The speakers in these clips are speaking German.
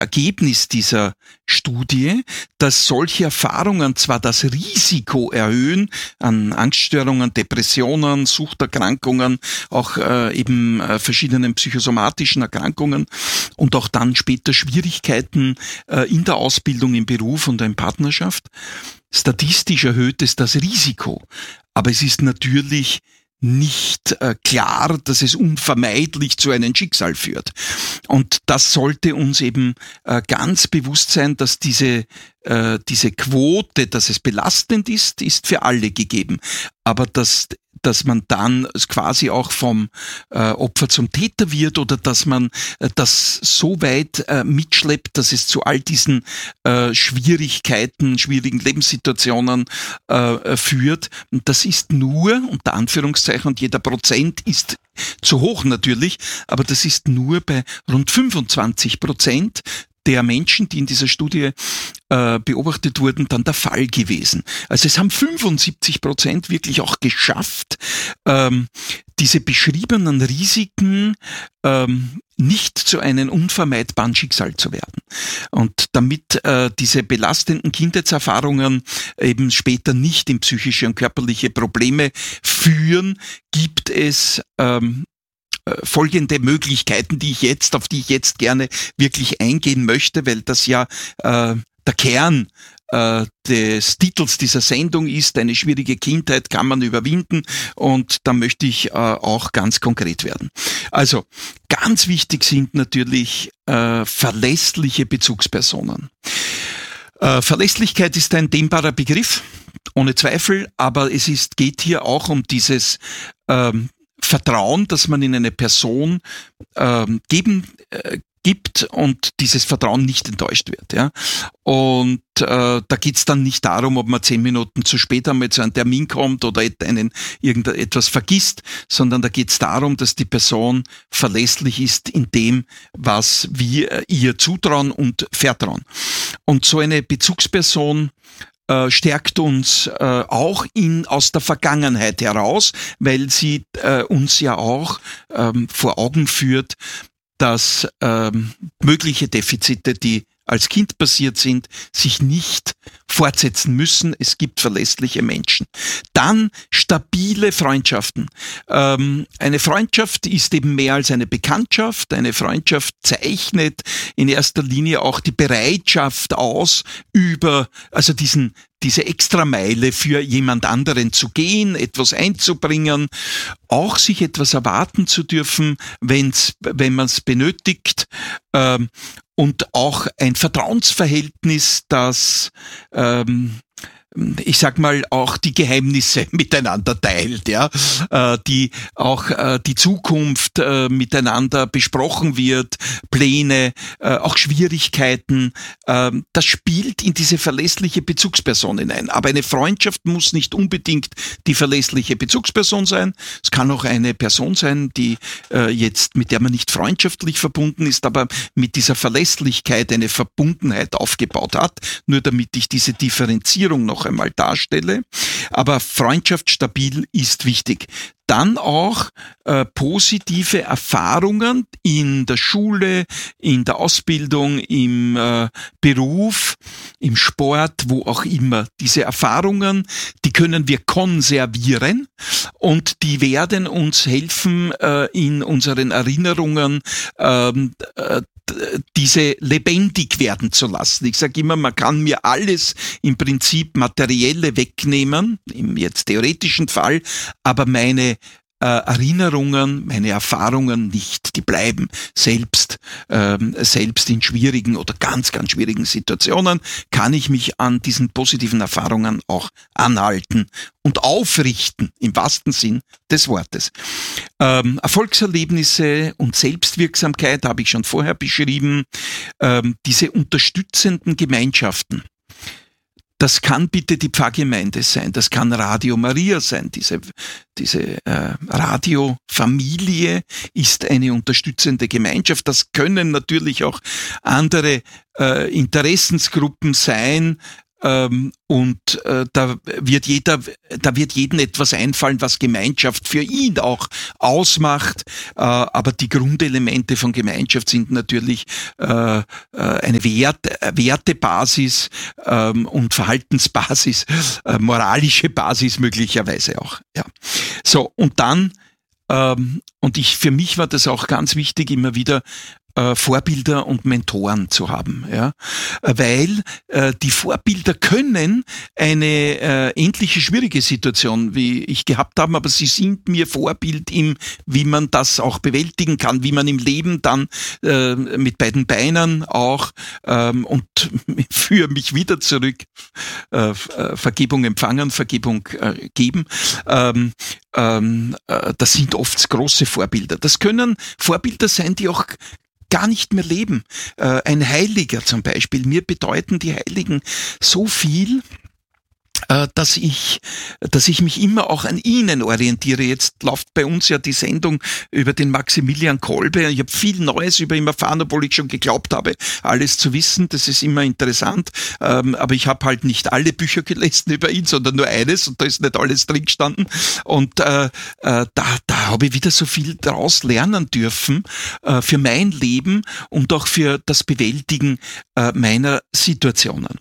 Ergebnis dieser Studie, dass solche Erfahrungen zwar das Risiko erhöhen an Angststörungen, Depressionen, Suchterkrankungen, auch eben verschiedenen psychosomatischen Erkrankungen und auch dann später Schwierigkeiten in der Ausbildung, im Beruf und in Partnerschaft. Statistisch erhöht es das Risiko, aber es ist natürlich nicht klar, dass es unvermeidlich zu einem Schicksal führt. Und das sollte uns eben ganz bewusst sein, dass diese Quote, dass es belastend ist für alle gegeben. Aber dass man dann quasi auch vom Opfer zum Täter wird oder dass man das so weit mitschleppt, dass es zu all diesen Schwierigkeiten, schwierigen Lebenssituationen führt. Und das ist nur, unter Anführungszeichen, und jeder Prozent ist zu hoch natürlich, aber das ist nur bei rund 25% der Menschen, die in dieser Studie beobachtet wurden, dann der Fall gewesen. Also es haben 75% wirklich auch geschafft, diese beschriebenen Risiken nicht zu einem unvermeidbaren Schicksal zu werden. Und damit diese belastenden Kindheitserfahrungen eben später nicht in psychische und körperliche Probleme führen, gibt es folgende Möglichkeiten, auf die ich jetzt gerne wirklich eingehen möchte, weil das ja der Kern des Titels dieser Sendung ist, eine schwierige Kindheit kann man überwinden, und da möchte ich auch ganz konkret werden. Also, ganz wichtig sind natürlich verlässliche Bezugspersonen. Verlässlichkeit ist ein dehnbarer Begriff, ohne Zweifel, aber es geht hier auch um dieses Vertrauen, das man in eine Person gibt und dieses Vertrauen nicht enttäuscht wird. Ja? Und da geht's dann nicht darum, ob man 10 Minuten zu spät einmal zu einem Termin kommt oder irgendetwas vergisst, sondern da geht's darum, dass die Person verlässlich ist in dem, was wir ihr zutrauen und vertrauen. Und so eine Bezugsperson stärkt uns auch aus der Vergangenheit heraus, weil sie uns ja auch vor Augen führt, dass mögliche Defizite, die als Kind passiert sind, sich nicht fortsetzen müssen. Es gibt verlässliche Menschen. Dann stabile Freundschaften. Eine Freundschaft ist eben mehr als eine Bekanntschaft. Eine Freundschaft zeichnet in erster Linie auch die Bereitschaft aus, diese Extrameile für jemand anderen zu gehen, etwas einzubringen, auch sich etwas erwarten zu dürfen, wenn man es benötigt, und auch ein Vertrauensverhältnis, das ich sag mal, auch die Geheimnisse miteinander teilt, ja, die auch die Zukunft miteinander besprochen wird, Pläne, auch Schwierigkeiten, das spielt in diese verlässliche Bezugsperson hinein. Aber eine Freundschaft muss nicht unbedingt die verlässliche Bezugsperson sein. Es kann auch eine Person sein, die mit der man nicht freundschaftlich verbunden ist, aber mit dieser Verlässlichkeit eine Verbundenheit aufgebaut hat, nur damit ich diese Differenzierung noch einmal darstelle. Aber Freundschaft stabil ist wichtig. Dann auch positive Erfahrungen in der Schule, in der Ausbildung, im Beruf, im Sport, wo auch immer. Diese Erfahrungen, die können wir konservieren und die werden uns helfen, in unseren Erinnerungen diese lebendig werden zu lassen. Ich sage immer, man kann mir alles im Prinzip Materielle wegnehmen, im jetzt theoretischen Fall, aber meine Erinnerungen, meine Erfahrungen nicht, die bleiben selbst in schwierigen oder ganz, ganz schwierigen Situationen kann ich mich an diesen positiven Erfahrungen auch anhalten und aufrichten, im wahrsten Sinn des Wortes. Erfolgserlebnisse und Selbstwirksamkeit habe ich schon vorher beschrieben, diese unterstützenden Gemeinschaften. Das kann bitte die Pfarrgemeinde sein, das kann Radio Maria sein. Diese Radiofamilie ist eine unterstützende Gemeinschaft. Das können natürlich auch andere Interessensgruppen sein, Da wird jedem etwas einfallen, was Gemeinschaft für ihn auch ausmacht. Aber die Grundelemente von Gemeinschaft sind natürlich eine Wertebasis und Verhaltensbasis, moralische Basis möglicherweise auch. Ja. So, und dann für mich war das auch ganz wichtig, immer wieder Vorbilder und Mentoren zu haben, ja, weil die Vorbilder können eine ähnliche schwierige Situation wie ich gehabt habe, aber sie sind mir Vorbild wie man das auch bewältigen kann, wie man im Leben dann mit beiden Beinen auch und führe mich wieder zurück, Vergebung empfangen, Vergebung geben. Das sind oft große Vorbilder. Das können Vorbilder sein, die auch gar nicht mehr leben. Ein Heiliger zum Beispiel. Mir bedeuten die Heiligen so viel, dass ich mich immer auch an ihnen orientiere. Jetzt läuft bei uns ja die Sendung über den Maximilian Kolbe. Ich habe viel Neues über ihn erfahren, obwohl ich schon geglaubt habe, alles zu wissen. Das ist immer interessant. Aber ich habe halt nicht alle Bücher gelesen über ihn, sondern nur eines und da ist nicht alles drin gestanden. Und da habe ich wieder so viel daraus lernen dürfen für mein Leben und auch für das Bewältigen meiner Situationen.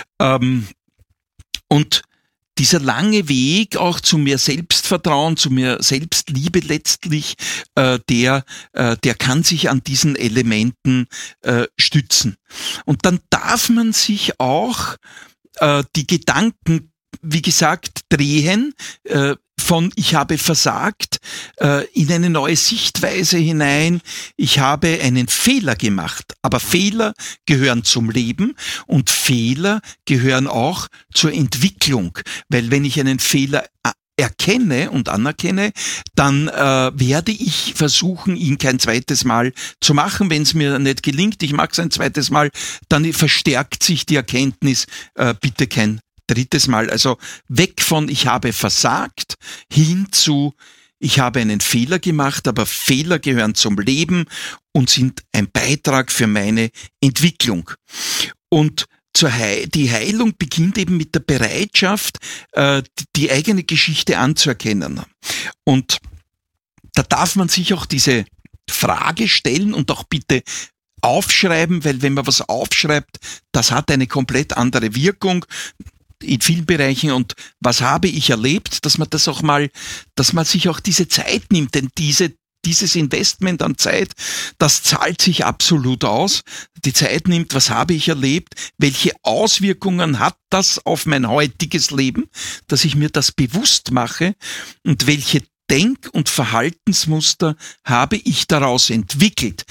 Und dieser lange Weg auch zu mehr Selbstvertrauen, zu mehr Selbstliebe letztlich, der kann sich an diesen Elementen stützen. Und dann darf man sich auch die Gedanken, wie gesagt, drehen von ich habe versagt in eine neue Sichtweise hinein. Ich habe einen Fehler gemacht, aber Fehler gehören zum Leben und Fehler gehören auch zur Entwicklung, weil wenn ich einen Fehler erkenne und anerkenne, dann werde ich versuchen, ihn kein zweites Mal zu machen. Wenn es mir nicht gelingt, ich mache es ein zweites Mal, dann verstärkt sich die Erkenntnis, bitte kein drittes Mal. Also weg von ich habe versagt hin zu ich habe einen Fehler gemacht, aber Fehler gehören zum Leben und sind ein Beitrag für meine Entwicklung. Und die Heilung beginnt eben mit der Bereitschaft, die eigene Geschichte anzuerkennen. Und da darf man sich auch diese Frage stellen und auch bitte aufschreiben, weil wenn man was aufschreibt, das hat eine komplett andere Wirkung in vielen Bereichen. Und was habe ich erlebt, dass man sich auch diese Zeit nimmt, denn dieses Investment an Zeit, das zahlt sich absolut aus. Die Zeit nimmt, was habe ich erlebt, welche Auswirkungen hat das auf mein heutiges Leben, dass ich mir das bewusst mache und welche Denk- und Verhaltensmuster habe ich daraus entwickelt.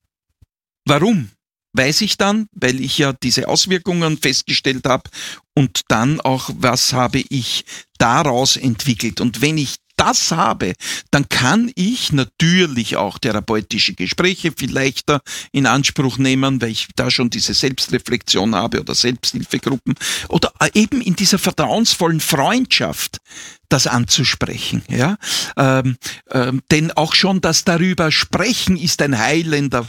Warum? Weiß ich dann, weil ich ja diese Auswirkungen festgestellt habe und dann auch, was habe ich daraus entwickelt. Und wenn ich das habe, dann kann ich natürlich auch therapeutische Gespräche viel leichter in Anspruch nehmen, weil ich da schon diese Selbstreflexion habe oder Selbsthilfegruppen oder eben in dieser vertrauensvollen Freundschaft das anzusprechen, ja, denn auch schon das darüber sprechen ist ein heilendes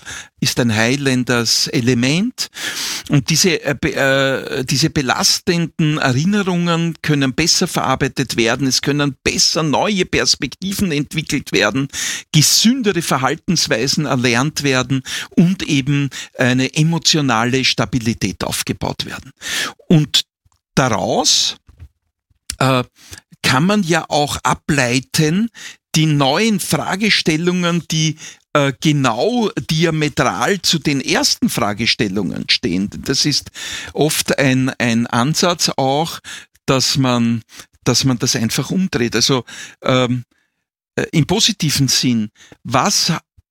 Element und diese belastenden Erinnerungen können besser verarbeitet werden, es können besser neue Perspektiven entwickelt werden, gesündere Verhaltensweisen erlernt werden und eben eine emotionale Stabilität aufgebaut werden. Und daraus kann man ja auch ableiten, die neuen Fragestellungen, die genau diametral zu den ersten Fragestellungen stehen. Das ist oft ein Ansatz auch, dass man das einfach umdreht. Also im positiven Sinn, was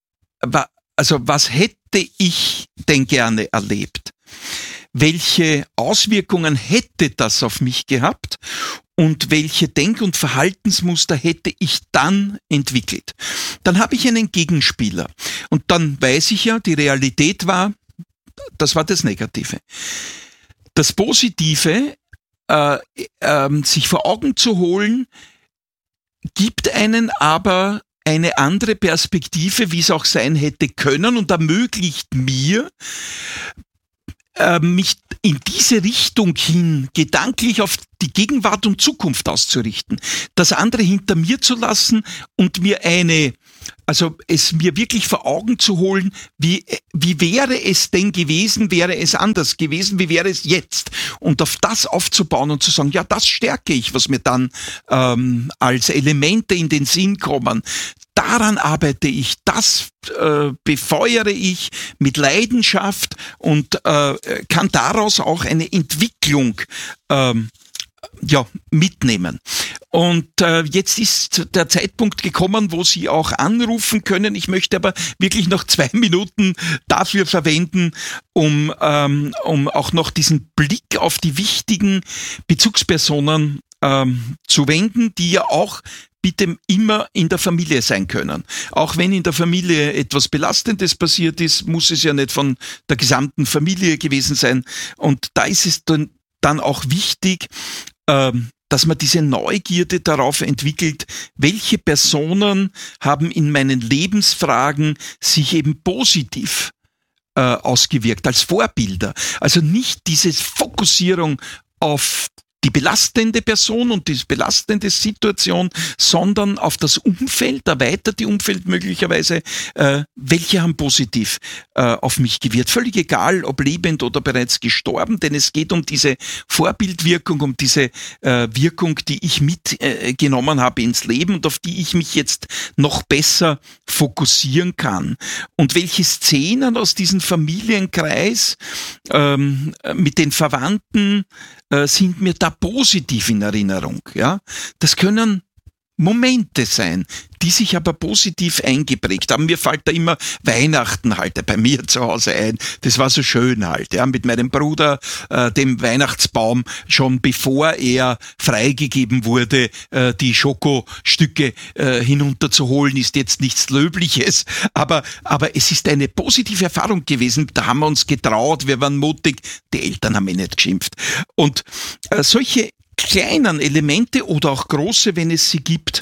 hätte ich denn gerne erlebt? Welche Auswirkungen hätte das auf mich gehabt? Und welche Denk- und Verhaltensmuster hätte ich dann entwickelt? Dann habe ich einen Gegenspieler. Und dann weiß ich ja, die Realität das war das Negative. Das Positive, sich vor Augen zu holen, gibt einen aber eine andere Perspektive, wie es auch sein hätte können und ermöglicht mir, mich in diese Richtung hin gedanklich auf die Gegenwart und Zukunft auszurichten, das andere hinter mir zu lassen und es mir wirklich vor Augen zu holen, wie wäre es denn gewesen, wäre es anders gewesen, wie wäre es jetzt? Und auf das aufzubauen und zu sagen, ja, das stärke ich, was mir dann als Elemente in den Sinn kommen. Daran arbeite ich, das befeuere ich mit Leidenschaft und kann daraus auch eine Entwicklung mitnehmen. Und jetzt ist der Zeitpunkt gekommen, wo Sie auch anrufen können. Ich möchte aber wirklich noch 2 Minuten dafür verwenden, um auch noch diesen Blick auf die wichtigen Bezugspersonen zu wenden, die ja auch bitte immer in der Familie sein können. Auch wenn in der Familie etwas Belastendes passiert ist, muss es ja nicht von der gesamten Familie gewesen sein. Und da ist es dann auch wichtig, dass man diese Neugierde darauf entwickelt, welche Personen haben in meinen Lebensfragen sich eben positiv ausgewirkt, als Vorbilder. Also nicht diese Fokussierung auf die belastende Person und die belastende Situation, sondern auf das Umfeld, erweiterte Umfeld möglicherweise, welche haben positiv auf mich gewirkt. Völlig egal, ob lebend oder bereits gestorben, denn es geht um diese Vorbildwirkung, um diese Wirkung, die ich mitgenommen habe ins Leben und auf die ich mich jetzt noch besser fokussieren kann. Und welche Szenen aus diesem Familienkreis mit den Verwandten sind mir da positiv in Erinnerung. Ja, das können Momente sein, die sich aber positiv eingeprägt haben. Mir fällt da immer Weihnachten halt bei mir zu Hause ein. Das war so schön halt, ja, mit meinem Bruder, dem Weihnachtsbaum, schon bevor er freigegeben wurde, die Schokostücke hinunterzuholen, ist jetzt nichts Löbliches, aber es ist eine positive Erfahrung gewesen. Da haben wir uns getraut, wir waren mutig, die Eltern haben mich nicht geschimpft. Und solche kleinen Elemente oder auch große, wenn es sie gibt,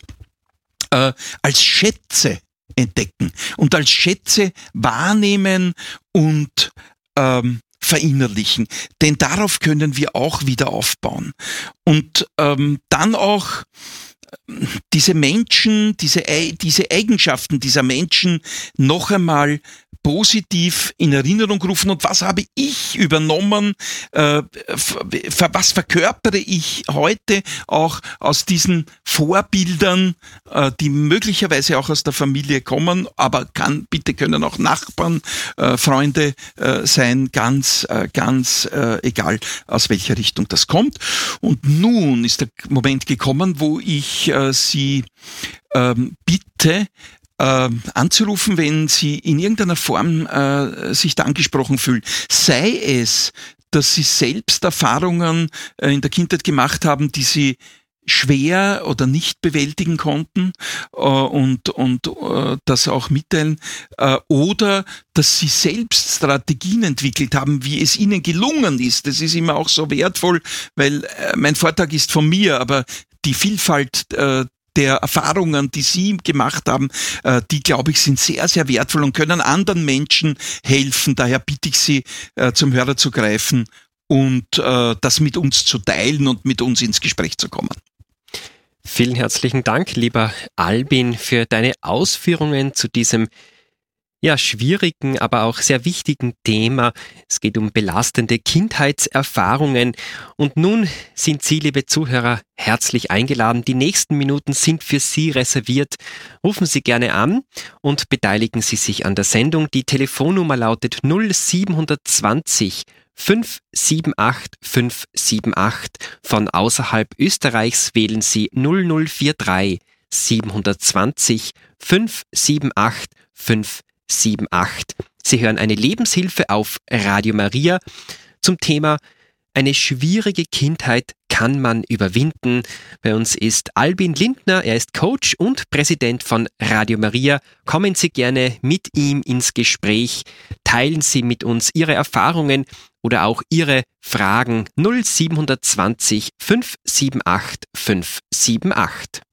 als Schätze entdecken und als Schätze wahrnehmen und verinnerlichen. Denn darauf können wir auch wieder aufbauen. Und dann auch diese Menschen, diese Eigenschaften dieser Menschen noch einmal positiv in Erinnerung rufen. Und was habe ich übernommen? Was verkörpere ich heute auch aus diesen Vorbildern, die möglicherweise auch aus der Familie kommen, aber können auch Nachbarn, Freunde sein, ganz egal, aus welcher Richtung das kommt. Und nun ist der Moment gekommen, wo ich Sie bitte, anzurufen, wenn Sie in irgendeiner Form sich da angesprochen fühlen. Sei es, dass Sie selbst Erfahrungen in der Kindheit gemacht haben, die Sie schwer oder nicht bewältigen konnten und das auch mitteilen, oder dass Sie selbst Strategien entwickelt haben, wie es Ihnen gelungen ist. Das ist immer auch so wertvoll, weil mein Vortrag ist von mir, aber die Vielfalt der Erfahrungen, die Sie gemacht haben, die, glaube ich, sind sehr, sehr wertvoll und können anderen Menschen helfen. Daher bitte ich Sie, zum Hörer zu greifen und das mit uns zu teilen und mit uns ins Gespräch zu kommen. Vielen herzlichen Dank, lieber Albin, für deine Ausführungen zu diesem schwierigen, aber auch sehr wichtigen Thema. Es geht um belastende Kindheitserfahrungen. Und nun sind Sie, liebe Zuhörer, herzlich eingeladen. Die nächsten Minuten sind für Sie reserviert. Rufen Sie gerne an und beteiligen Sie sich an der Sendung. Die Telefonnummer lautet 0720 578 578. Von außerhalb Österreichs wählen Sie 0043 720 578 578. Sie hören eine Lebenshilfe auf Radio Maria zum Thema Eine schwierige Kindheit kann man überwinden. Bei uns ist Albin Lindner, er ist Coach und Präsident von Radio Maria. Kommen Sie gerne mit ihm ins Gespräch, teilen Sie mit uns Ihre Erfahrungen oder auch Ihre Fragen 0720 578 578.